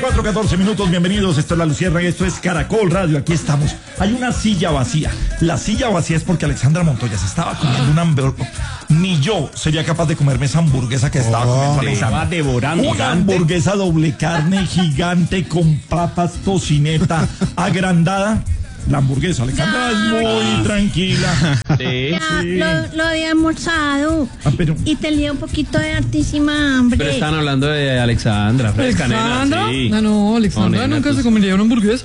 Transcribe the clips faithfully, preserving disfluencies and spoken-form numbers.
cuatro, catorce minutos, bienvenidos, esto es La Lucierna y esto es Caracol Radio, aquí estamos. Hay una silla vacía, la silla vacía es porque Alexandra Montoya se estaba comiendo una hamburguesa. Ni yo sería capaz de comerme esa hamburguesa que estaba oh, comiendo Alexandra. Devorando una gigante. Hamburguesa doble carne gigante con papas, tocineta, agrandada. La hamburguesa, Alexandra no, es muy no. tranquila. Sí, ya, sí. Lo, lo había almorzado. Ah, pero... Y tenía un poquito de hartísima hambre. Pero están hablando de Alexandra. Fresca, ¿Alexandra? Nena, sí. No, no, Alexandra no, nena, nunca tú... se comería una hamburguesa.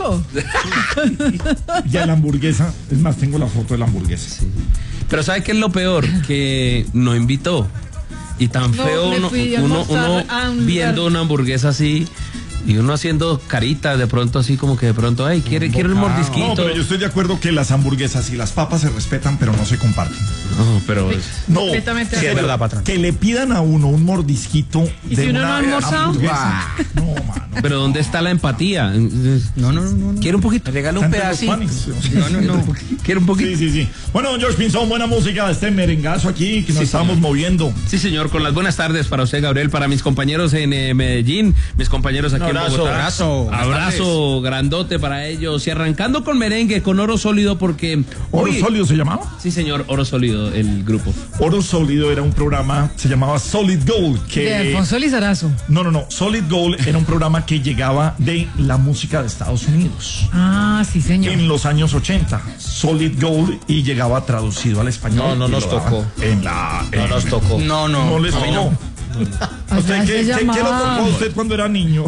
Ya la hamburguesa, es más, tengo la foto de la hamburguesa. Sí. Pero ¿sabe qué es lo peor? Que no invitó. Y tan no, feo uno, uno, uno un viendo una hamburguesa así. Y uno haciendo caritas de pronto así como que de pronto, ay, quiere, quiere el mordisquito. No, pero yo estoy de acuerdo que las hamburguesas y las papas se respetan, pero no se comparten. No, pero es... No, completamente sí, es verdad, patrón. Que le pidan a uno un mordisquito ¿Y de si uno una no ha almorzado? hamburguesa. No, mano. Pero ¿dónde está la empatía? No, no, no. no. ¿Quiere un poquito? Regala un pedacito. No, no, no. ¿Quiere un poquito? Sí, sí, sí. Bueno, don George Pinzón, buena música, este merengazo aquí que nos sí, estamos señor. moviendo. Sí, señor, con las buenas tardes para usted, Gabriel, para mis compañeros en eh, Medellín, mis compañeros aquí un abrazo, en Bogotá. Abrazo. Abrazo grandote para ellos. Y arrancando con merengue, con Oro Sólido, porque... ¿Oro hoy... Sólido se llamaba? Sí, señor, Oro Sólido, el grupo. Oro Sólido era un programa, se llamaba Solid Gold. Que... De Alfonso Lizarazo. No, no, no. Solid Gold era un programa que llegaba de la música de Estados Unidos. Ah, sí, señor. En los años ochenta. Solid Gold y llegaba traducido al español. No, no nos tocó. En la... En... No nos tocó. No, no. No les tocó. No. ¿Usted qué, qué, qué lo tocó a usted cuando era niño?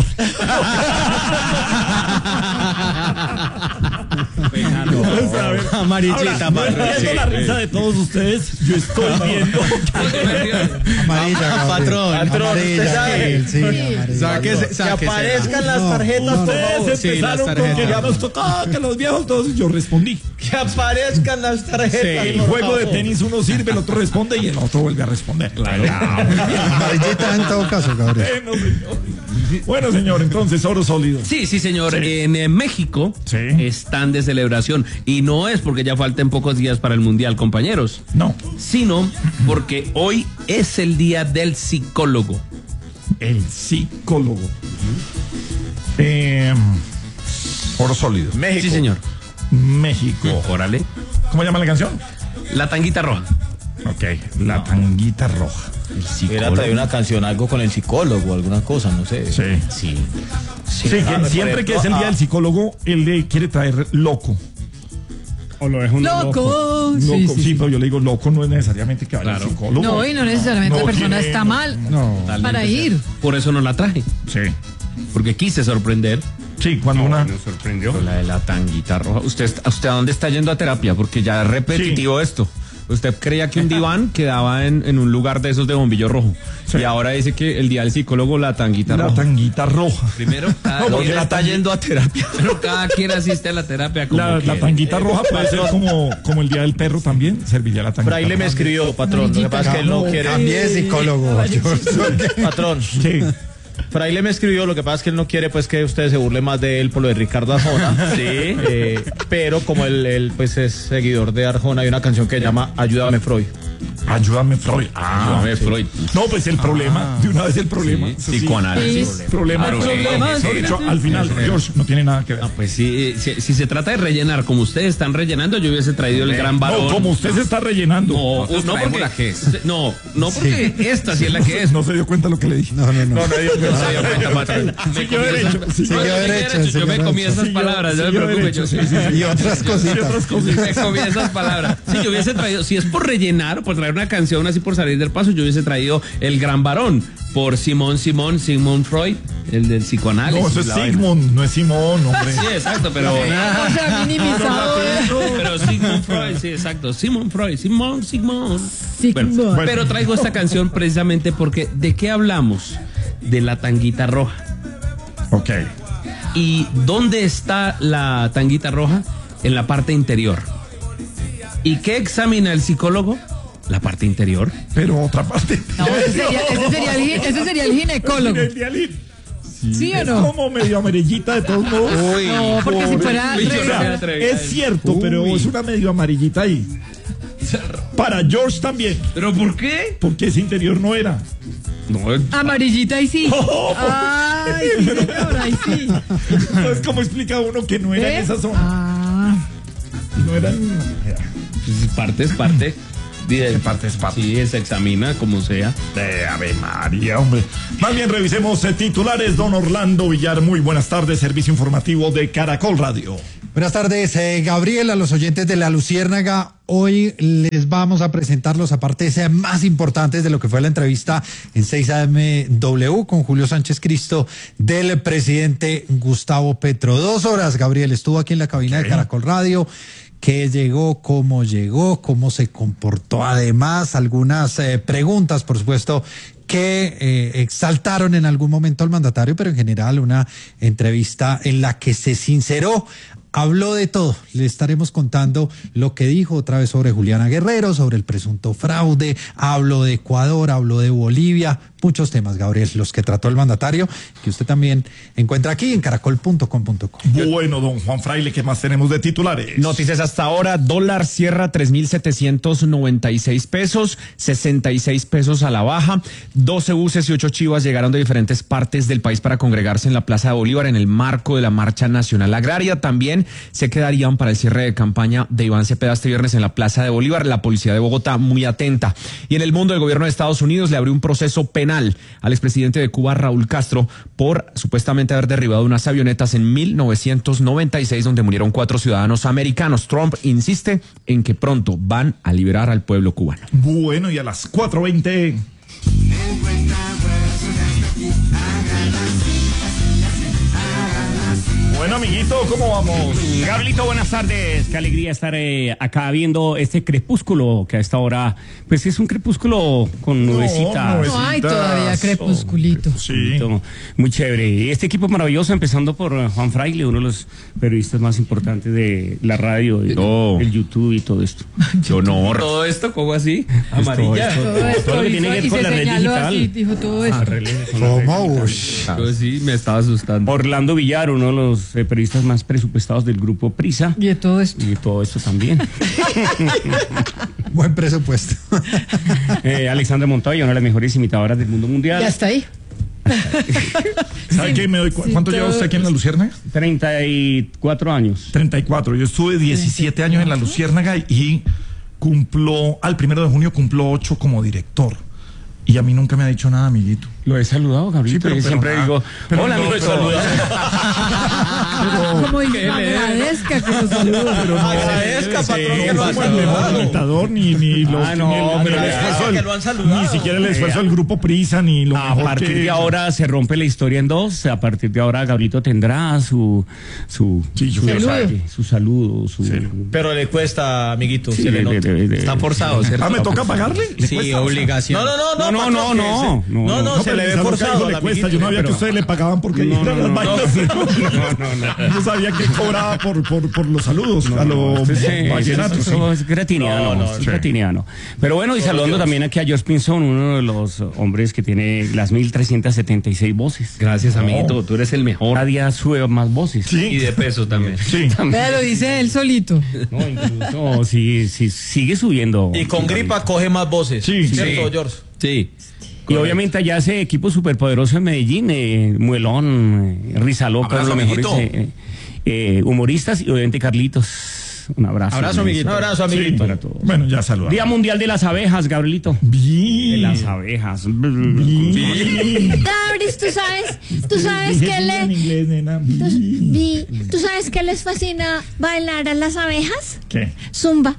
No, amarillita, ahora, viendo la risa de todos ustedes, yo estoy viendo amarilla, patrón, patrón, amarilla, sabe, sí, amarilla. Sáquese, sáquese, que aparezcan las tarjetas, no, no, ustedes no, empezaron sí, con que ya nos tocaba, que los viejos todos, y yo respondí. Que aparezcan las tarjetas. Sí, el juego de tenis uno sirve, el otro responde y el otro vuelve a responder. Claro. Amarillita en todo caso, Gabriel. Bueno, señor. Bueno, señor, entonces, Oro Sólido. Sí, sí, señor. Sí. En eh, México sí. están de celebración. Y no es porque ya falten pocos días para el Mundial, compañeros. No. Sino porque hoy es el día del psicólogo. El psicólogo. Uh-huh. eh, Oro Sólido. México. Sí, señor. México. Órale. ¿Cómo llama la canción? La Tanguita Roja. Ok, La no. Tanguita Roja. El psicólogo. Era traer una canción, algo con el psicólogo, alguna cosa, no sé. Sí. Sí. Sí, sí que siempre que es el día del psicólogo, él le quiere traer loco. O lo es un loco. Loco, sí, sí, sí, pero yo le digo loco no es necesariamente que vaya al claro. psicólogo. No, y no necesariamente no, la persona tiene, está mal no, para ir. Por eso no la traje. Sí. Porque quise sorprender. Sí, cuando no, una... nos sorprendió. Con la de la Tanguita Roja. ¿Usted, ¿Usted a dónde está yendo a terapia? Porque ya es repetitivo sí. esto. Usted creía que un diván quedaba en, en un lugar de esos de bombillo rojo. Sí. Y ahora dice que el día del psicólogo, la tanguita la roja. La tanguita roja. Primero, cada no, quien la está tangui... yendo a terapia. Pero cada quien asiste a la terapia. Como la, que, la tanguita eh, roja puede ser como, como el día del perro también. Serviría la tanguita Fraile roja. me escribió, patrón. Lo que pasa es que él no quiere. También psicólogo. Patrón. Sí. Fraile me escribió, lo que pasa es que él no quiere pues que ustedes se burlen más de él por lo de Ricardo Arjona. Sí. Eh, pero como él, él pues es seguidor de Arjona, hay una canción que se llama Ayúdame Freud. Ayúdame Freud. Ah, Ayúdame sí. Freud. No, pues el problema, ah. de una vez el problema. Sí, psicoanálisis. Sí. Problema. Claro, problema. sí, De hecho, al final, George, no tiene nada que ver. Ah, pues sí, si, si se trata de rellenar como ustedes están rellenando, yo hubiese traído el gran varón. No, como usted se está rellenando. No, no, no porque la que es. No, no porque sí. esta sí es la que es. No se dio cuenta lo que le dije. No, no, no. No, no, dio, no se dio cuenta, patrón. Siguió derecho. Siguió derecho. Yo me comí esas palabras, no me preocupe. Y otras cositas. Me comí esas palabras. Si yo hubiese traído, si es por rellenar, por traer una canción así por salir del paso, yo hubiese traído El Gran Varón por Simón Simón, Sigmund Freud, el del psicoanálisis. No, eso es Sigmund, no es Simón, hombre. Sí, exacto, pero... O sea, minimizado. Pero Sigmund Freud, sí, exacto. Sigmund Freud, Simón, Sigmund. Sigmund. Bueno, bueno. Pero traigo esta canción precisamente porque ¿de qué hablamos? De la tanguita roja. Ok. ¿Y dónde está la tanguita roja? En la parte interior. ¿Y qué examina el psicólogo? La parte interior. Pero otra parte. No, ese sería, ese sería, el, ese sería el ginecólogo. Sí, ¿Sí o es no? como medio amarillita de todos modos. Uy, no, porque si fuera... Uy, re... yo no me atreví. Es cierto, Uy. pero es una medio amarillita ahí. Para George también. ¿Pero por qué? Porque ese interior no era. No, Amarillita ahí sí. Ay, sí, señor, ahí sí. Entonces, ¿cómo explica uno que no era ¿Eh? en esa zona? Ah, No eran. pues, parte es parte. ¿Qué parte es parte? Sí, se examina como sea. De Ave María, hombre. Más bien revisemos eh, titulares. Don Orlando Villar, muy buenas tardes. Servicio informativo de Caracol Radio. Buenas tardes, eh, Gabriel, a los oyentes de La Luciérnaga. Hoy les vamos a presentar los apartes eh, más importantes de lo que fue la entrevista en seis A M W con Julio Sánchez Cristo del presidente Gustavo Petro. Dos horas, Gabriel, estuvo aquí en la cabina de Caracol Radio. ¿Qué llegó? ¿Cómo llegó? ¿Cómo se comportó? Además, algunas eh, preguntas, por supuesto, que eh, exaltaron en algún momento al mandatario, pero en general una entrevista en la que se sinceró. Habló de todo. Le estaremos contando lo que dijo otra vez sobre Juliana Guerrero, sobre el presunto fraude. Habló de Ecuador, habló de Bolivia. Muchos temas, Gabriel, los que trató el mandatario, que usted también encuentra aquí en caracol punto com punto co. Bueno, don Juan Fraile, ¿qué más tenemos de titulares? Noticias hasta ahora, dólar cierra tres mil setecientos noventa y seis pesos, sesenta y seis pesos a la baja. doce buses y ocho chivas llegaron de diferentes partes del país para congregarse en la Plaza de Bolívar en el marco de la Marcha Nacional Agraria. También se quedarían para el cierre de campaña de Iván Cepeda este viernes en la Plaza de Bolívar. La policía de Bogotá muy atenta. Y en el mundo, el gobierno de Estados Unidos le abrió un proceso penal al expresidente de Cuba, Raúl Castro, por supuestamente haber derribado unas avionetas en mil novecientos noventa y seis donde murieron cuatro ciudadanos americanos. Trump insiste en que pronto van a liberar al pueblo cubano. Bueno, y a las cuatro veinte. Bueno, amiguito, ¿cómo vamos? Gabrielito, buenas tardes. Qué alegría estar eh, acá viendo este crepúsculo que a esta hora, pues es un crepúsculo con nubecitas. No, no hay todavía crepusculito. Sí. Muy chévere. Este equipo maravilloso, empezando por eh, Juan Fraile, uno de los periodistas más importantes de la radio, de, No. el YouTube y todo esto. ¡Qué honor! ¿Todo esto cómo así? Amarilla. Esto, Todo esto todo lo que hizo tiene que ver y con se la red señaló digital. así, dijo todo esto. Ah, rele- con la red ¿Cómo? digital. Ush. Yo sí, me estaba asustando. Orlando Villar, uno de los eh, periodistas más presupuestados del grupo Prisa. Y de todo esto. Y todo esto también. Buen presupuesto. eh, Alexandra Montoya, una de las mejores imitadoras del mundo mundial. Ya está ahí. ¿Sabe qué? Me doy cu- sí, ¿Cuánto todo- lleva usted aquí en La Luciérnaga? treinta y cuatro años. treinta y cuatro. Yo estuve diecisiete años en La Luciérnaga y cumplo, al primero de junio cumplo ocho como director. Y a mí nunca me ha dicho nada, amiguito. Lo he saludado, Gabriel. Sí, pero- Yo pero siempre nada. digo, Pero hola, no, amigo, pero- saluda. Como dice, agradezca que nos saluda. Pero no, Agradezca, patrón, no que lo han como el mejor saludado. imitador, ni, ni, lo, Ah, no, ni el, pero ni el ya, esfuerzo del- que lo han saludado. ni siquiera el esfuerzo del grupo Prisa, ni lo A mejor partir que- de ahora se rompe la historia en dos. A partir de ahora, Gabrielito tendrá su su Sí, yo su, quiero saber. su saludo, su. Pero le cuesta, amiguito, Sí, se le de- nota. de- de- de- Están forzados, ¿cierto? Ah, ¿me toca pagarle? ¿Le Sí, cuesta? O sea, obligación. No, no, no, No, no, patrón, no, que no, ese- no, no, no, no, No, se pero le ve Lizardo forzado. Caigo le la cuesta. amiguito. Yo no había que pero- ustedes le pagaban porque No, dijeran no, las no, vainas. no, no, no. Yo sabía que cobraba por, por, por los saludos a los Sí, sí, vallenatos. eso, sí. eso es gratiniano, No, no, es sí. gratiniano. Pero bueno, y saludando también aquí a George Pinson, uno de los hombres que tiene las mil trescientas setenta y seis voces. Gracias, amiguito. Tú eres el mejor. Cada día sube más voces. Sí. Y de peso también. Sí. Vea, lo dice él solito. No, incluso sí, sí, sigue subiendo. Y con gripa coge más voces. Sí, ¿Cierto, sí. George? Sí. Y obviamente allá ese equipo superpoderoso en Medellín, eh, Muelón, eh, Rizaloca, Abrazo, los mejores amiguito. eh, eh, humoristas y obviamente Carlitos. Un abrazo. Abrazo, amiguito. Un abrazo, amiguito. Para todos. Bueno, ya saludamos. Día Mundial de las Abejas, Gabrielito. De Bien. las abejas. Bien. Gabris, tú sabes, tú sabes Dije que bien en le, inglés, nena. tú, Bien. vi- ¿tú sabes que les fascina bailar a las abejas? ¿Qué? Zumba.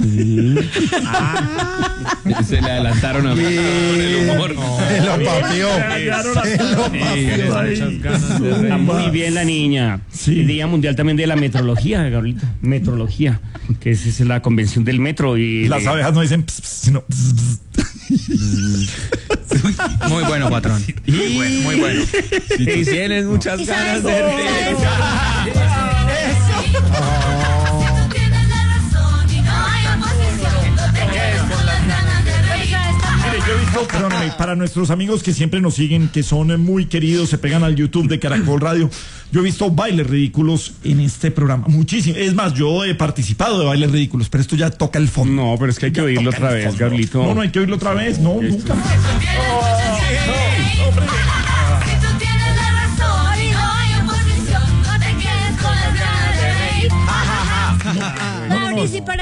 Se le adelantaron a mí. El humor. Se lo papió. Se lo papió. Está muy bien la niña. Sí. El Día Mundial también de la Metrología, Gabrielito. Metrología, que es, es la convención del metro. Y Las de- abejas no dicen ps, ps, sino ps, ps. Muy bueno, patrón. Muy bueno, muy bueno. Si tú tienes muchas ¿Y ganas sabes? de ¿Sabes? Mire, yo he visto, perdóneme, para nuestros amigos que siempre nos siguen, que son eh, muy queridos, se pegan al YouTube de Caracol Radio, yo he visto bailes ridículos en este programa, muchísimo. Es más, yo he participado de bailes ridículos, pero esto ya toca el fondo. No, pero es que hay que Ya oírlo toca otra el vez, fondo. Gabrielito. No, no hay que oírlo otra vez, no, nunca. No,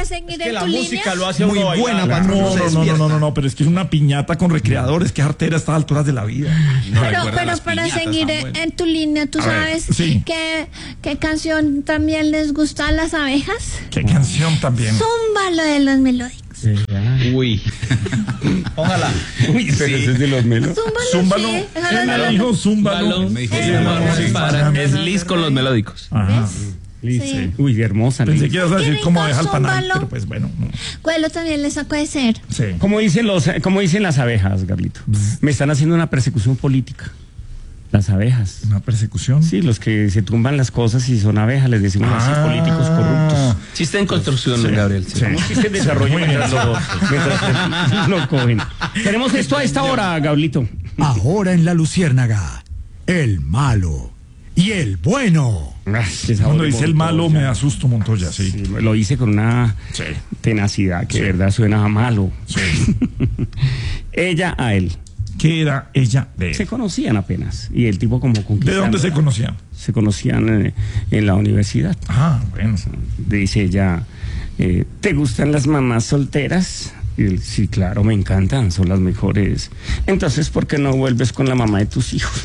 seguir Que en la tu música línea. lo hace Muy uno bailar. buena para No, uno no, se no, no, despierta. no, no, no, pero es que es una piñata con recreadores, que artera a estas alturas de la vida. Pero, pero para seguir en, en tu línea, ¿tú A ver, sabes sí. qué, qué canción también les gusta a las abejas? Qué canción también. Zumba, lo de los melódicos. Uy. Póngala. Uy, sí. Pero ese es de los melos. Zúmbalo, Zúmbalo. sí. Esa Él no me es dijo zúmbalo. Me dijo, Sí, "Zúmbalo, sí, para- sí. es Liz con los melódicos. Ajá. Liz, Sí. Uy, hermosa. Pensé Liz. que ibas a Qué decir cómo rico, deja el panal, zúmbalo. pero pues bueno. no. Cuelo también le sacó de ser. Sí. Como dicen los, como dicen las abejas, Gablito. Me están haciendo una persecución política. Las abejas. Una persecución. Sí, los que se tumban las cosas y son abejas, les decimos así, Ah. políticos corruptos. Chiste en construcción, Sí. Gabriel. Sí. Un chiste de desarrollo Muy bien. mientras lo, mientras lo cogen. Tenemos esto a esta hora, Gablito. Ahora en la Luciérnaga, el malo y el bueno. Cuando dice el malo me asusto, Montoya, sí. Sí, lo hice con una Sí. tenacidad que Sí. de verdad suena a malo. Sí. Ella a él. ¿Qué era ella de Se él? conocían apenas. Y el tipo como ¿De conquistando. dónde se conocían? Se conocían eh, en la universidad. Ah, bueno. Dice ella, eh, ¿te gustan las mamás solteras? Y él, sí, claro, me encantan, son las mejores. Entonces, ¿por qué no vuelves con la mamá de tus hijos?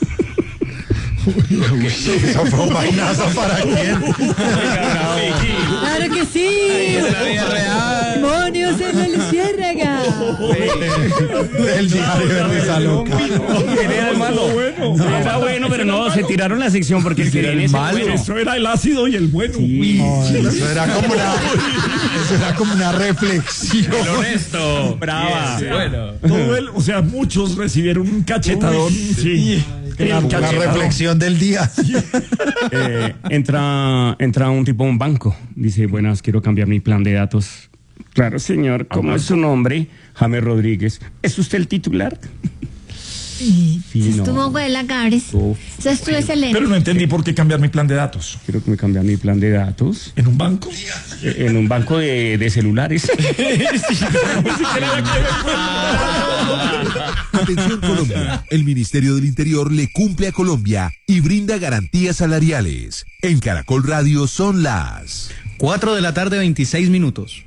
Eso fue un vainazo para quién. Claro que sí. Demonios en la luciérnaga. El diario de Risa Loca. Era el malo. Bueno. Era bueno, pero no, se tiraron la sección porque el Era el malo. Eso era el ácido y el bueno. Uy. No, eso era como una, eso era como una reflexión. Honesto, brava. Bueno. Todo el, o sea, muchos recibieron un cachetadón. Sí. El La, la cachetadón. reflexión del día. Eh, entra, entra un tipo a un banco. Dice, buenas, quiero cambiar mi plan de datos. Claro, señor. ¿Cómo es su nombre? James Rodríguez. ¿Es usted el titular? Sí, Fino. estuvo buena, Cabres. Uf, Eso estuvo excelente. Pero no entendí por qué cambiar mi plan de datos. Quiero que me cambie mi plan de datos. ¿En un banco? Eh, En un banco de, de celulares. Atención Colombia, el Ministerio del Interior le cumple a Colombia y brinda garantías salariales. En Caracol Radio son las cuatro de la tarde, veintiséis minutos.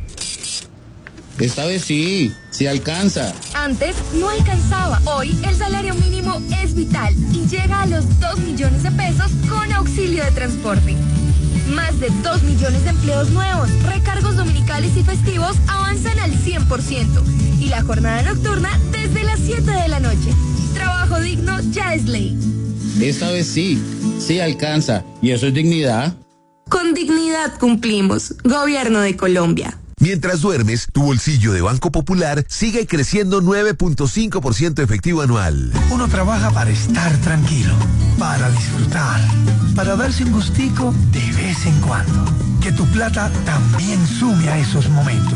Esta vez sí, sí alcanza. Antes no alcanzaba. Hoy el salario mínimo es vital y llega a los dos millones de pesos con auxilio de transporte. Más de dos millones de empleos nuevos, recargos dominicales y festivos avanzan al cien por ciento. Y la jornada nocturna desde las siete de la noche. Trabajo digno ya es ley. Esta vez sí, sí alcanza. ¿Y eso es dignidad? Con dignidad cumplimos. Gobierno de Colombia. Mientras duermes, tu bolsillo de Banco Popular sigue creciendo nueve punto cinco por ciento efectivo anual. Uno trabaja para estar tranquilo, para disfrutar, para darse un gustico de vez en cuando. Que tu plata también sume a esos momentos.